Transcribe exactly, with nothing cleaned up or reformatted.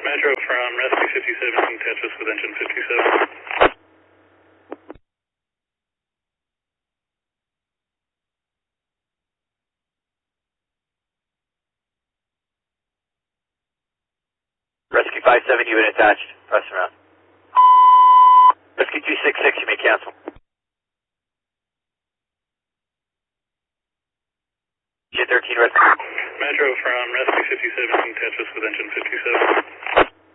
Metro from Rescue fifty-seven, catch us with engine fifty-seven. Rescue five seven, unit attached. Press around. Rescue two six six, you may cancel. J thirteen, Rescue. Metro from Rescue fifty-seven, catch us with engine fifty-seven.